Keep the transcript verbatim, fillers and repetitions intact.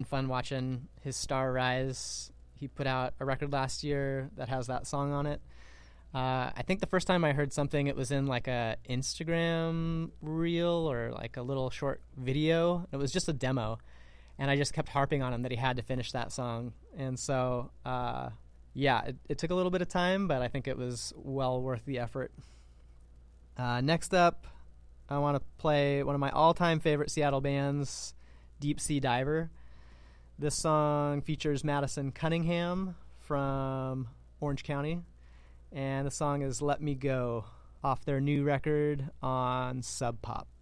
fun watching his star rise. He put out a record last year that has that song on it. Uh, I think the first time I heard something, it was in like a Instagram reel or like a little short video. It was just a demo, and I just kept harping on him that he had to finish that song. And so, uh, yeah, it, it took a little bit of time, but I think it was well worth the effort. Uh, next up, I want to play one of my all-time favorite Seattle bands, Deep Sea Diver. This song features Madison Cunningham from Orange County. And the song is Let Me Go off their new record on Sub Pop.